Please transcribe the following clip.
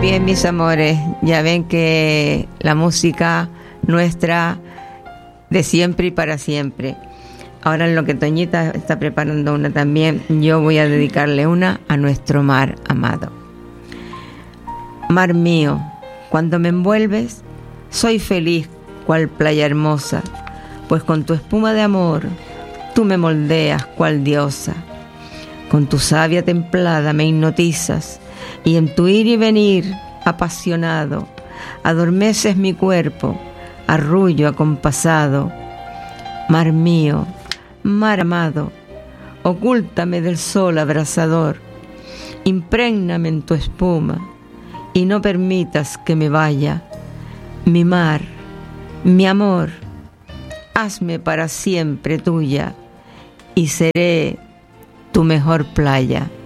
Bien, mis amores, ya ven que la música nuestra de siempre y para siempre. Ahora en lo que Toñita está preparando una también, yo voy a dedicarle una a nuestro mar amado. Mar mío, cuando me envuelves, soy feliz cual playa hermosa, pues con tu espuma de amor, tú me moldeas cual diosa. Con tu savia templada me hipnotizas, y en tu ir y venir apasionado, adormeces mi cuerpo, arrullo acompasado. Mar mío, mar amado, ocúltame del sol abrasador, imprégname en tu espuma, y no permitas que me vaya. Mi mar, mi amor, hazme para siempre tuya, y seré tu mejor playa.